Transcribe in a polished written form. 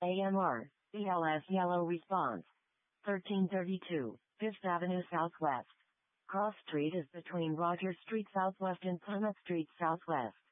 AMR, BLS yellow response. 1332, Fifth Avenue Southwest. Cross Street is between Rogers Street Southwest and Plymouth Street Southwest.